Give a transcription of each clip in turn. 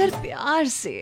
अगर प्यार से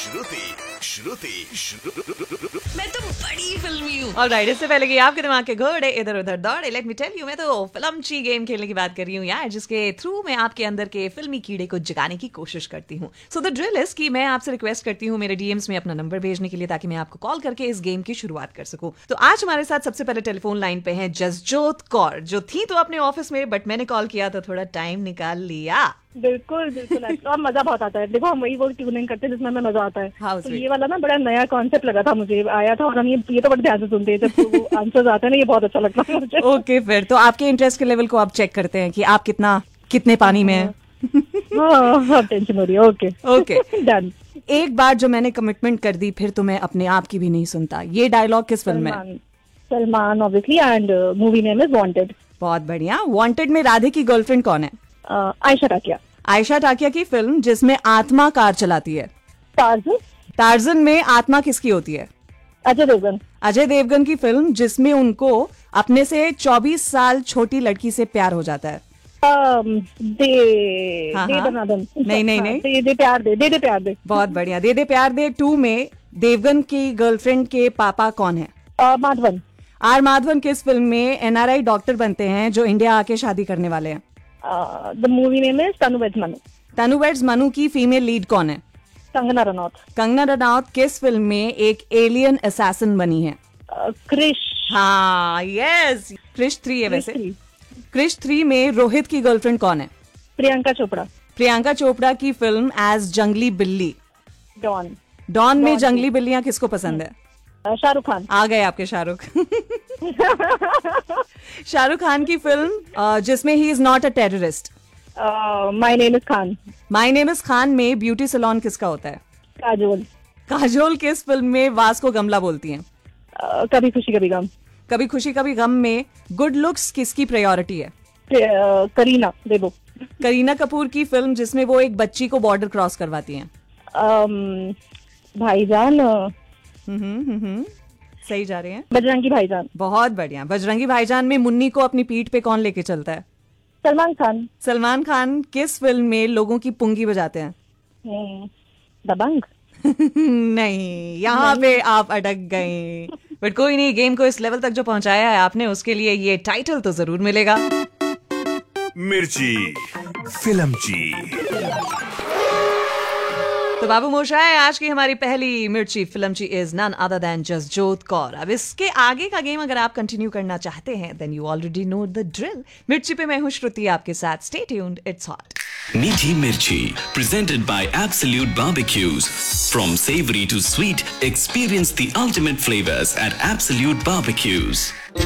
मैं तो बड़ी फिल्मी हूँ। ऑलराइट, इससे पहले कि आपके दिमाग के घोड़े इधर उधर दौड़े, लेट मी टेल यू, मैं तो फिल्मची गेम खेलने की बात कर रही हूँ यार, जिसके थ्रू मैं आपके अंदर के फिल्मी कीड़े को जगाने की कोशिश करती हूँ। सो द ड्रिल इज कि मैं आपसे रिक्वेस्ट करती हूँ मेरे डीएम्स में अपना नंबर भेजने के लिए, ताकि मैं आपको कॉल करके इस गेम की शुरुआत कर सकूँ। तो आज हमारे साथ सबसे पहले टेलीफोन लाइन पे है जसजोत कौर, जो थी तो अपने ऑफिस में, बट मैंने कॉल किया तो थोड़ा टाइम निकाल लिया। बिल्कुल बिल्कुल। और मजा बहुत आता है। देखो, हम वही वो ट्यूनिंग करते हैं जिसमें हमें मजा आता है। तो ये वाला ना बड़ा नया कॉन्सेप्ट लगा था मुझे, आया था, और हम ये तो बड़े ध्यान से सुनते हैं जब वो आंसर्स आते हैं ना, ये बहुत अच्छा लगता है मुझे। ओके, फिर तो आपके इंटरेस्ट के लेवल को आप चेक करते हैं कि आप कितने पानी में हैं। हाँ, टेंशन हो रही है। Okay done. एक बार जो मैंने कमिटमेंट कर दी, फिर तो मैं अपने आप की भी नहीं सुनता। ये डायलॉग किस फिल्म में है? Salman obviously, and movie name is wanted. बहुत बढ़िया। वांटेड में राधे की गर्लफ्रेंड कौन है? आयशा टाकिया। आयशा टाकिया की फिल्म जिसमें आत्मा कार चलाती है। टार्जन। टार्जन में आत्मा किसकी होती है? अजय देवगन। अजय देवगन की फिल्म जिसमें उनको अपने से 24 साल छोटी लड़की से प्यार हो जाता है। दे दनादन। नहीं। दे प्यार दे। बहुत बढ़िया। दे प्यार दे 2 में देवगन की गर्लफ्रेंड के पापा कौन है? माधवन। आर माधवन किस फिल्म में एनआरआई डॉक्टर बनते हैं जो इंडिया आके शादी करने वाले हैं? The movie name is Tanu weds Manu. Tanu weds Manu की फीमेल लीड कौन है? कंगना रनौत। कंगना रनौत किस फिल्म में एक एलियन असैसिन बनी है? क्रिश। हाँ, यस, क्रिश 3 है वैसे। क्रिश 3 में रोहित की गर्लफ्रेंड कौन है? प्रियंका चोपड़ा। प्रियंका चोपड़ा की फिल्म एज जंगली बिल्ली। डॉन में जंगली बिल्लियां किसको पसंद है? शाहरुख खान। आ गए आपके शाहरुख। शाहरुख खान की फिल्म जिसमें he is not a terrorist. My name is Khan. My name is Khan में ब्यूटी सैलून किसका होता है? काजोल। काजोल किस फिल्म में वास को गमला बोलती हैं? कभी खुशी कभी गम। कभी खुशी कभी गम में गुड लुक्स किसकी प्रायोरिटी है? करीना देवो। करीना कपूर की फिल्म जिसमें वो एक बच्ची को बॉर्डर क्रॉस करवाती हैं। भाईजान। सही जा रहे हैं। बजरंगी भाईजान। बहुत बढ़िया। बजरंगी भाईजान में मुन्नी को अपनी पीठ पे कौन लेके चलता है? सलमान खान। सलमान खान किस फिल्म में लोगों की पुंगी बजाते हैं? दबंग। नहीं, यहाँ पे आप अटक गए, बट कोई नहीं, गेम को इस लेवल तक जो पहुंचाया है आपने, उसके लिए ये टाइटल तो जरूर मिलेगा। मिर्ची फिल्मची। तो बाबू मोशाय, आज की हमारी पहली मिर्ची फिल्मची is none other than Jasjot Kaur. अब इसके आगे का गेम अगर आप कंटिन्यू करना चाहते हैं, then you already know the drill. मिर्ची पे मैं हूं श्रुति आपके साथ। Stay tuned, it's hot. मीठी मिर्ची, presented by Absolute Barbecues. From savory to sweet, experience the ultimate flavors at Absolute Barbecues.